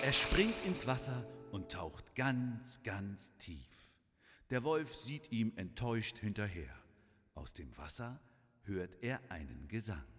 Er springt ins Wasser und taucht ganz, ganz tief. Der Wolf sieht ihm enttäuscht hinterher. Aus dem Wasser hört er einen Gesang.